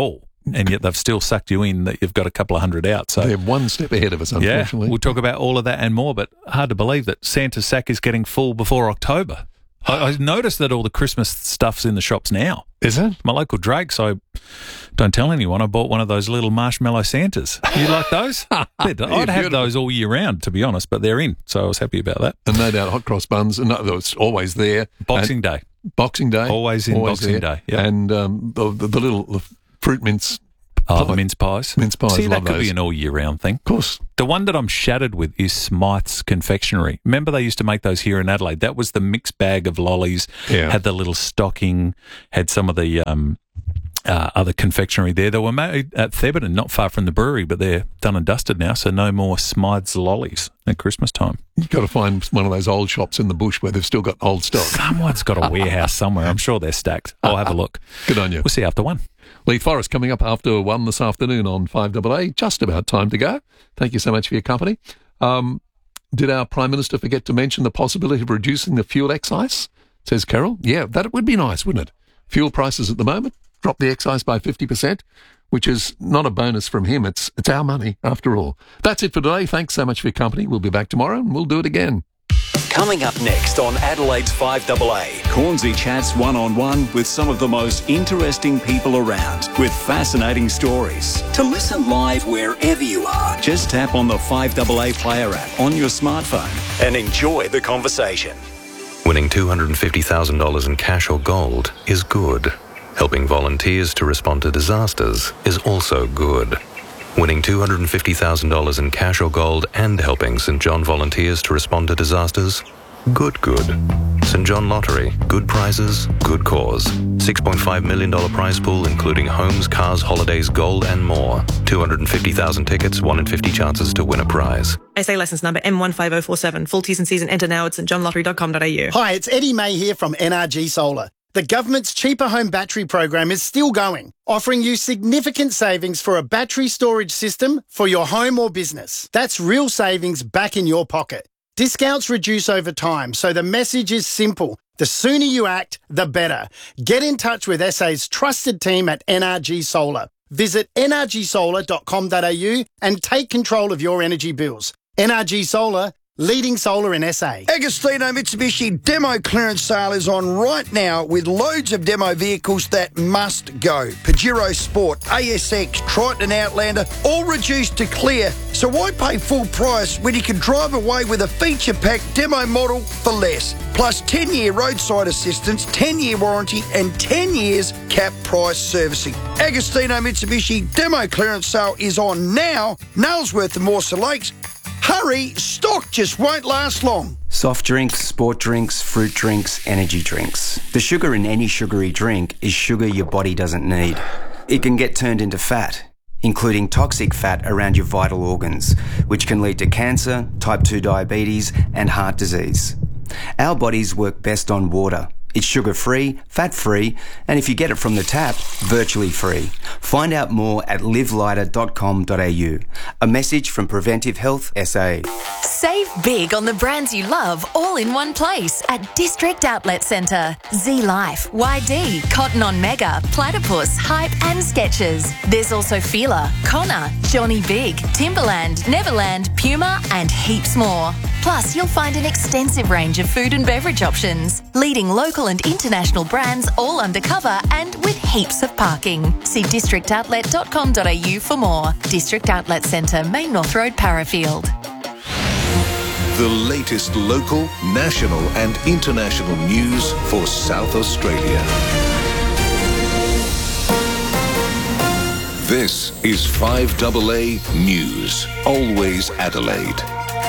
and yet they've still sucked you in that you've got a couple of hundred out. So they're one step ahead of us, unfortunately. Yeah, we'll talk about all of that and more, but hard to believe that Santa's sack is getting full before October. I, I noticed that all the Christmas stuff's in the shops now. Is it? My local Drake's, I don't tell anyone, I bought one of those little marshmallow Santas. You like those? I'd have beautiful. Those all year round, to be honest, but they're in, so I was happy about that. And no doubt hot cross buns, and no, it's always there. Boxing and Day. Boxing Day. Always in always Boxing there. Day. Yep. And um, the, the, the little the fruit mince. Oh, the mince pies. Mince pies, See, love that could those. be an all-year-round thing. Of course. The one that I'm shattered with is Smythe's Confectionery. Remember they used to make those here in Adelaide? That was the mixed bag of lollies, yeah. had the little stocking, had some of the um, uh, other confectionery there. They were made at Thebarton, not far from the brewery, but they're done and dusted now, so no more Smythe's lollies at Christmas time. You've got to find one of those old shops in the bush where they've still got old stock. Someone's got a warehouse somewhere. I'm sure they're stacked. I'll have a look. Good on you. We'll see you after one. Leith Forest coming up after one this afternoon on five A A. Just about time to go. Thank you so much for your company. Um, did our Prime Minister forget to mention the possibility of reducing the fuel excise? Says Carol. Yeah, that would be nice, wouldn't it? Fuel prices at the moment, drop the excise by fifty percent, which is not a bonus from him. It's, it's our money, after all. That's it for today. Thanks so much for your company. We'll be back tomorrow and we'll do it again. Coming up next on Adelaide's five A A, Cornsey chats one-on-one with some of the most interesting people around with fascinating stories. To listen live wherever you are, just tap on the five A A Player app on your smartphone and enjoy the conversation. Winning two hundred fifty thousand dollars in cash or gold is good. Helping volunteers to respond to disasters is also good. Winning two hundred fifty thousand dollars in cash or gold and helping St John volunteers to respond to disasters? Good, good. St John Lottery. Good prizes, good cause. six point five million dollars prize pool including homes, cars, holidays, gold and more. two hundred fifty thousand tickets, one in fifty chances to win a prize. S A licence number M one five zero four seven. Full T's and C's and enter now at st john lottery dot com dot a u. Hi, it's Eddie May here from N R G Solar. The government's cheaper home battery program is still going, offering you significant savings for a battery storage system for your home or business. That's real savings back in your pocket. Discounts reduce over time, so the message is simple. The sooner you act, the better. Get in touch with S A's trusted team at N R G Solar. Visit n r g solar dot com dot a u and take control of your energy bills. N R G Solar, leading solar in S A. Agostino Mitsubishi demo clearance sale is on right now with loads of demo vehicles that must go. Pajero Sport, A S X, Triton and Outlander, all reduced to clear. So why pay full price when you can drive away with a feature-packed demo model for less? Plus ten-year roadside assistance, ten-year warranty and ten years cap price servicing. Agostino Mitsubishi demo clearance sale is on now. Nailsworth and Morse Lakes. Hurry, stock just won't last long. Soft drinks, sport drinks, fruit drinks, energy drinks. The sugar in any sugary drink is sugar your body doesn't need. It can get turned into fat, including toxic fat around your vital organs, which can lead to cancer, type two diabetes, and heart disease. Our bodies work best on water. It's sugar-free, fat-free, and if you get it from the tap, virtually free. Find out more at live lighter dot com dot a u. A message from Preventive Health S A. Save big on the brands you love all in one place at District Outlet Centre. Z Life, Y D, Cotton On Mega, Platypus, Hype and Skechers. There's also Fila, Connor, Johnny Big, Timberland, Neverland, Puma and heaps more. Plus, you'll find an extensive range of food and beverage options. Leading local and international brands all undercover and with heaps of parking. See district outlet dot com dot a u for more. District Outlet Centre, Main North Road, Parafield. The latest local, national and international news for South Australia. This is five A A News. Always Adelaide.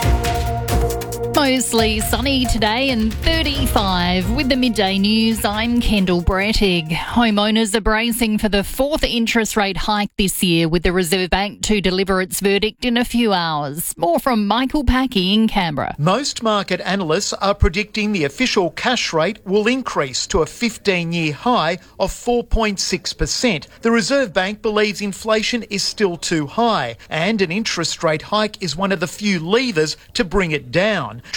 Mostly sunny today and thirty-five. With the midday news, I'm Kendall Brettig. Homeowners are bracing for the fourth interest rate hike this year, with the Reserve Bank to deliver its verdict in a few hours. More from Michael Packy in Canberra. Most market analysts are predicting the official cash rate will increase to a fifteen-year high of four point six percent. The Reserve Bank believes inflation is still too high, and an interest rate hike is one of the few levers to bring it down.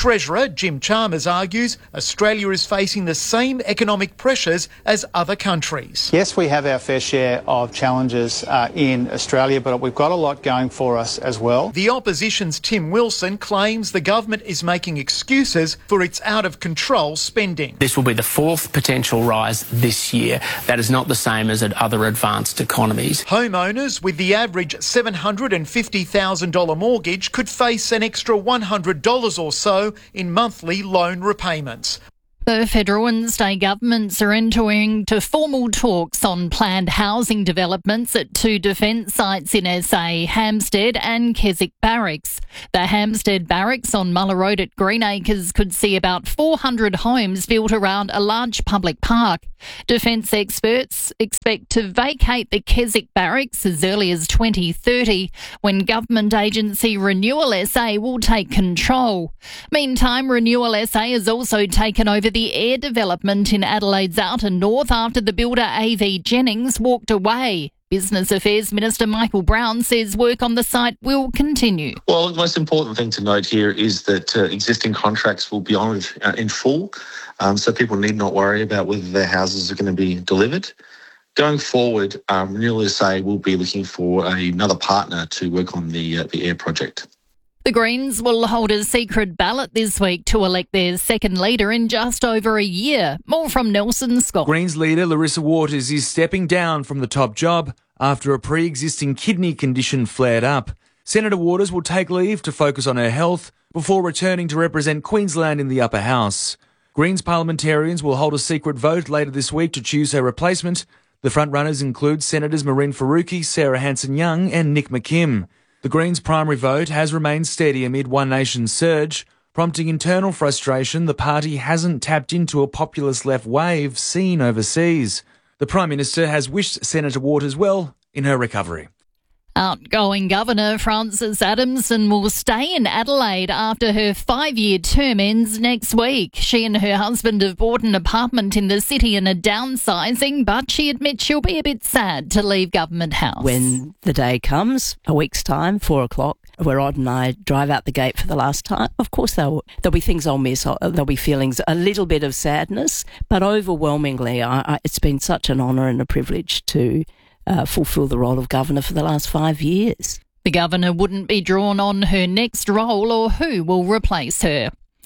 Treasurer Jim Chalmers argues Australia is facing the same economic pressures as other countries. Yes, we have our fair share of challenges uh, in Australia, but we've got a lot going for us as well. The opposition's Tim Wilson claims the government is making excuses for its out-of-control spending. This will be the fourth potential rise this year. That is not the same as at other advanced economies. Homeowners with the average seven hundred fifty thousand dollars mortgage could face an extra one hundred dollars or so in monthly loan repayments. The federal and state governments are entering to formal talks on planned housing developments at two defence sites in S A, Hampstead and Keswick Barracks. The Hampstead Barracks on Muller Road at Greenacres could see about four hundred homes built around a large public park. Defence experts expect to vacate the Keswick Barracks as early as twenty thirty, when government agency Renewal S A will take control. Meantime, Renewal S A has also taken over the air development in Adelaide's outer north after the builder A V Jennings walked away. Business Affairs Minister Michael Brown says work on the site will continue. Well, the most important thing to note here is that uh, existing contracts will be honoured uh, in full, um, so people need not worry about whether their houses are going to be delivered. Going forward, um, Renewal S A will be looking for a, another partner to work on the uh, the air project. The Greens will hold a secret ballot this week to elect their second leader in just over a year. More from Nelson Scott. Greens leader Larissa Waters is stepping down from the top job after a pre-existing kidney condition flared up. Senator Waters will take leave to focus on her health before returning to represent Queensland in the upper house. Greens parliamentarians will hold a secret vote later this week to choose her replacement. The front-runners include Senators Maureen Faruqi, Sarah Hanson-Young and Nick McKim. The Greens' primary vote has remained steady amid One Nation's surge, prompting internal frustration the party hasn't tapped into a populist left wave seen overseas. The Prime Minister has wished Senator Waters well in her recovery. Outgoing Governor Frances Adamson will stay in Adelaide after her five-year term ends next week. She and her husband have bought an apartment in the city and are downsizing, but she admits she'll be a bit sad to leave Government House. When the day comes, a week's time, four o'clock, where Rod and I drive out the gate for the last time, of course there'll, there'll be things I'll miss. There'll be feelings, a little bit of sadness, but overwhelmingly, I, I, it's been such an honour and a privilege to Uh, fulfil the role of governor for the last five years. The governor wouldn't be drawn on her next role or who will replace her.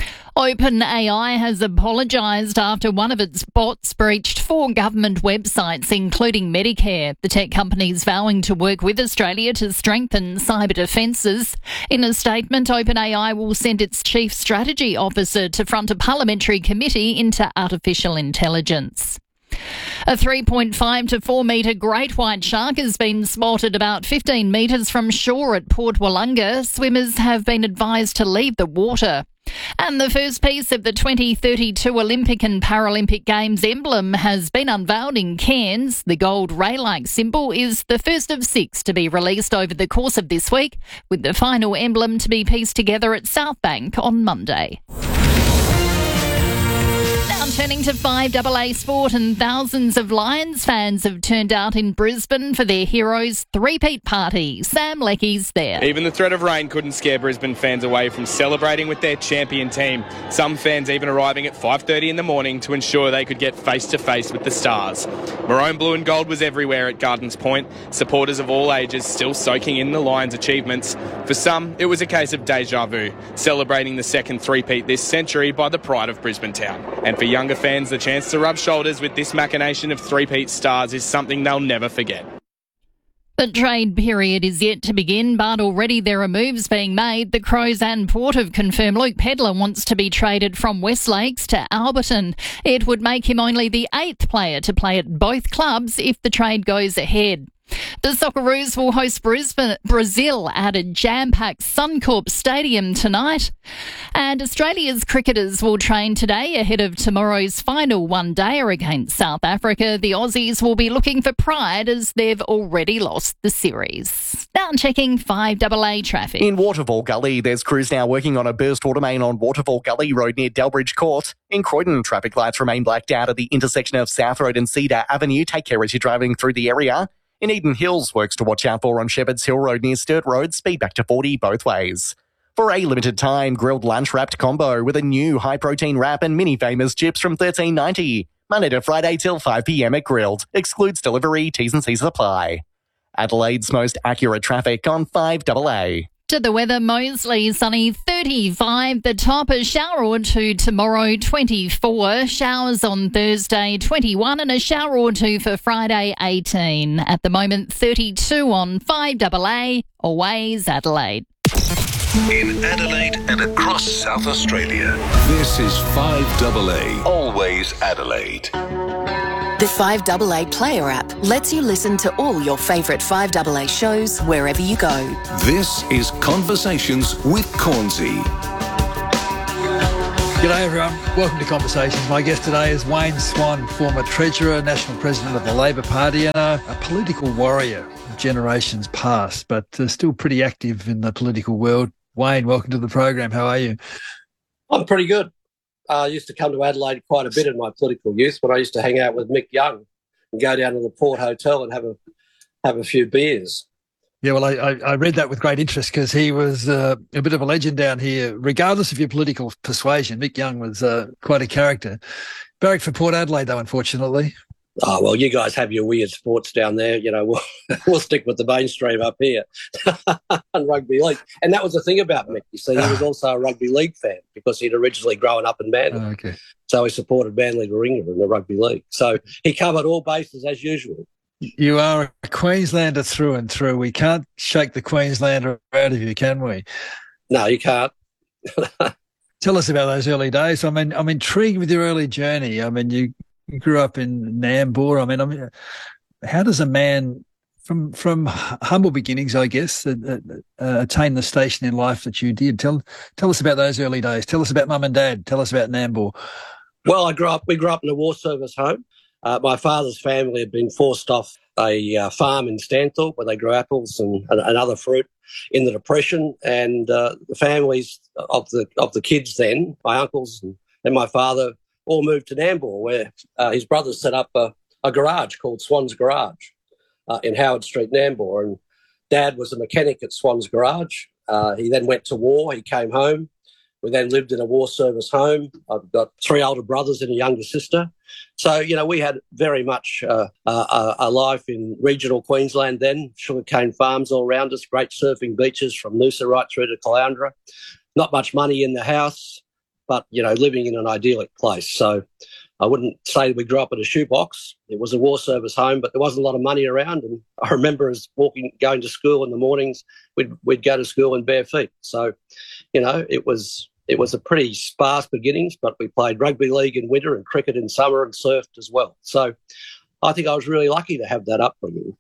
OpenAI has apologised after one of its bots breached four government websites, including Medicare. The tech company is vowing to work with Australia to strengthen cyber defences. In a statement, OpenAI will send its chief strategy officer to front a parliamentary committee into artificial intelligence. A three point five to four metre great white shark has been spotted about fifteen metres from shore at Port Wollonga. Swimmers have been advised to leave the water. And the first piece of the twenty thirty-two Olympic and Paralympic Games emblem has been unveiled in Cairns. The gold ray-like symbol is the first of six to be released over the course of this week, with the final emblem to be pieced together at Southbank on Monday. Turning to five double A sport, and thousands of Lions fans have turned out in Brisbane for their heroes' three-peat party. Sam Leckie's there. Even the threat of rain couldn't scare Brisbane fans away from celebrating with their champion team. Some fans even arriving at five thirty in the morning to ensure they could get face-to-face with the Stars. Maroon, blue and gold was everywhere at Gardens Point. Supporters of all ages still soaking in the Lions' achievements. For some, it was a case of deja vu, celebrating the second three-peat this century by the pride of Brisbane Town. And for younger fans, the chance to rub shoulders with this machination of three-peat Stars is something they'll never forget. The trade period is yet to begin, but already there are moves being made. The Crows and Port have confirmed Luke Pedlar wants to be traded from Westlakes to Alberton. It would make him only the eighth player to play at both clubs if the trade goes ahead. The Socceroos will host Brisbane, Brazil at a jam-packed Suncorp Stadium tonight. And Australia's cricketers will train today ahead of tomorrow's final one-dayer against South Africa. The Aussies will be looking for pride as they've already lost the series. Now checking five double A traffic. In Waterfall Gully, there's crews now working on a burst water main on Waterfall Gully Road near Delbridge Court. In Croydon, traffic lights remain blacked out at the intersection of South Road and Cedar Avenue. Take care as you're driving through the area. In Eden Hills, works to watch out for on Shepherds Hill Road near Sturt Road, speed back to forty both ways. For a limited time, grilled lunch wrapped combo with a new high-protein wrap and mini famous chips from thirteen ninety. Monday to Friday till five p.m. at Grilled. Excludes delivery, T's and C's apply. Adelaide's most accurate traffic on five double A. To the weather, mostly sunny, thirty-five. The top, a shower or two tomorrow, twenty-four. Showers on Thursday, twenty-one. And a shower or two for Friday, eighteen. At the moment, thirty-two on five double A. Always Adelaide. In Adelaide and across South Australia, this is five double A. Always Adelaide. The five double A Player app lets you listen to all your favourite five double A shows wherever you go. This is Conversations with Cornsey. G'day everyone, welcome to Conversations. My guest today is Wayne Swan, former Treasurer, National President of the Labor Party and a, a political warrior of generations past, but uh, still pretty active in the political world. Wayne, welcome to the program. How are you? I'm pretty good. Uh, I used to come to Adelaide quite a bit in my political youth when I used to hang out with Mick Young and go down to the Port Hotel and have a have a few beers. Yeah, well, I, I read that with great interest because he was uh, a bit of a legend down here, regardless of your political persuasion. Mick Young was uh, quite a character. Barracked for Port Adelaide, though, unfortunately. Oh, well, you guys have your weird sports down there. You know, we'll, we'll stick with the mainstream up here and rugby league. And that was the thing about Mick. You see, he was also a rugby league fan because he'd originally grown up in Manly. Oh, okay. So he supported Manly Warringah in the rugby league. So he covered all bases as usual. You are a Queenslander through and through. We can't shake the Queenslander out of you, can we? No, you can't. Tell us about those early days. I mean, I'm intrigued with your early journey. I mean, you grew up in Nambour. I mean, I mean, how does a man from from humble beginnings, I guess, uh, uh, attain the station in life that you did? Tell tell us about those early days. Tell us about Mum and Dad. Tell us about Nambour. Well, I grew up. We grew up in a war service home. Uh, my father's family had been forced off a uh, farm in Stanthorpe where they grew apples and, and, and other fruit in the Depression, and uh, the families of the of the kids then, my uncles and, and my father, all moved to Nambour, where uh, his brothers set up a, a garage called Swan's Garage uh, in Howard Street, Nambour. And Dad was a mechanic at Swan's Garage. Uh, he then went to war. He came home. We then lived in a war service home. I've got three older brothers and a younger sister. So, you know, we had very much uh, a, a life in regional Queensland then, sugarcane farms all around us, great surfing beaches from Noosa right through to Caloundra. Not much money in the house, but, you know, living in an idyllic place. So I wouldn't say we grew up in a shoebox. It was a war service home, but there wasn't a lot of money around. And I remember us walking, going to school in the mornings, we'd, we'd go to school in bare feet. So, you know, it was it was a pretty sparse beginnings, but we played rugby league in winter and cricket in summer and surfed as well. So I think I was really lucky to have that upbringing.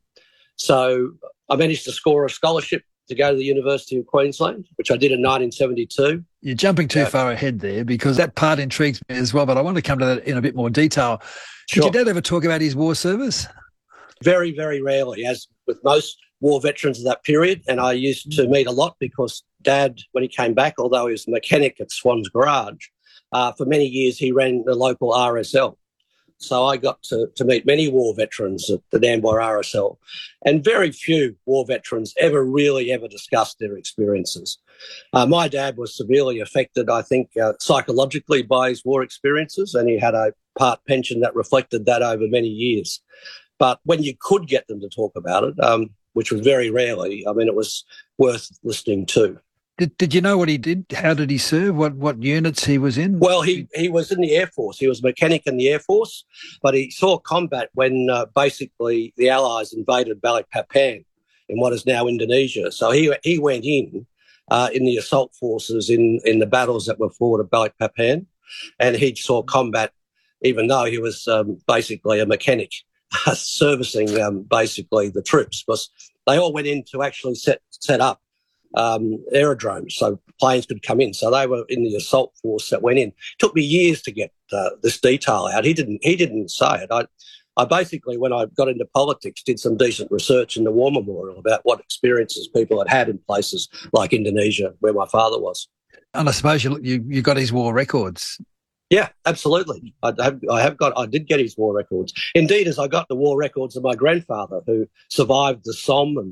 So I managed to score a scholarship to go to the University of Queensland, which I did in nineteen seventy-two. You're jumping too yeah. far ahead there because that part intrigues me as well, but I want to come to that in a bit more detail. Sure. Did your dad ever talk about his war service? Very, very rarely, as with most war veterans of that period, and I used to meet a lot because Dad, when he came back, although he was a mechanic at Swan's Garage, uh, for many years he ran the local R S L. So I got to, to meet many war veterans at the Nambour R S L, and very few war veterans ever really ever discussed their experiences. Uh, my dad was severely affected, I think, uh, psychologically by his war experiences, and he had a part pension that reflected that over many years. But when you could get them to talk about it, um, which was very rarely, I mean, it was worth listening to. Did Did you know what he did? How did he serve? What what units he was in? Well, he, he was in the Air Force. He was a mechanic in the Air Force, but he saw combat when uh, basically the Allies invaded Balikpapan in what is now Indonesia. So he he went in uh, in the assault forces in, in the battles that were fought at Balikpapan, and he saw combat even though he was um, basically a mechanic servicing um, basically the troops, because they all went in to actually set set up Um, aerodromes so planes could come in. So they were in the assault force that went in. It took me years to get uh, this detail out. He didn't he didn't say it. I, I basically, when I got into politics, did some decent research in the War Memorial about what experiences people had had in places like Indonesia, where my father was. And I suppose you you, you got his war records. Yeah, absolutely. I have, I have got, I did get his war records. Indeed, as I got the war records of my grandfather, who survived the Somme and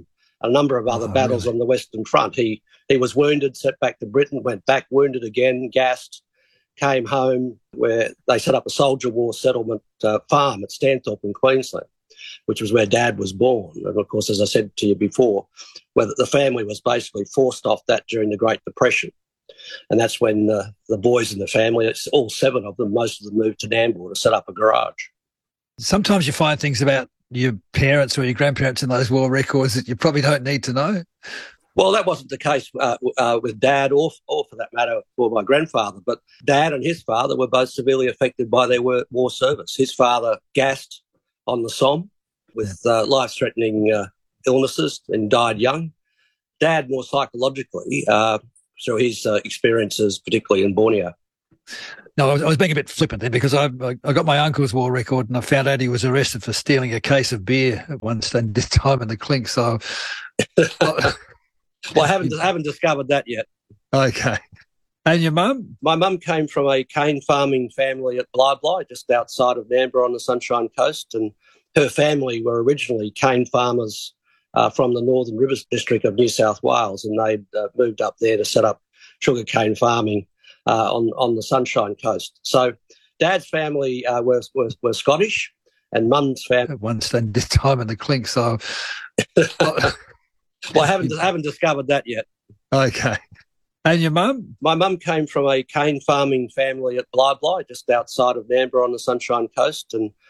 a number of other Oh, battles really? on the Western Front. He he was wounded, sent back to Britain, went back, wounded again, gassed, came home, where they set up a soldier war settlement uh, farm at Stanthorpe in Queensland, which was where Dad was born. And of course, as I said to you before, where the family was basically forced off that during the Great Depression. And that's when uh, the boys in the family, it's all seven of them, most of them moved to Nambour to set up a garage. Sometimes you find things about your parents or your grandparents in those war records that you probably don't need to know. Well, that wasn't the case uh, uh, with Dad or, or, for that matter, for my grandfather. But Dad and his father were both severely affected by their war, war service. His father gassed on the Somme with uh, life-threatening uh, illnesses and died young. Dad more psychologically uh, through his uh, experiences, particularly in Borneo. No, I was, I was being a bit flippant there because I, I I got my uncle's war record and I found out he was arrested for stealing a case of beer at one stand this time in the clink. So, well, I haven't haven't discovered that yet. Okay. And your mum? My mum came from a cane farming family at Bly Bly, just outside of Nambour on the Sunshine Coast, and her family were originally cane farmers uh, from the Northern Rivers district of New South Wales, and they'd uh, moved up there to set up sugarcane farming uh, on on the Sunshine Coast. So, Dad's family uh, were, were were Scottish, and Mum's family at one stand this time in the clink. So, well, I haven't haven't discovered that yet. Okay. And your mum? My mum came from a cane farming family at Bly Bly, just outside of Nambour on the Sunshine Coast, and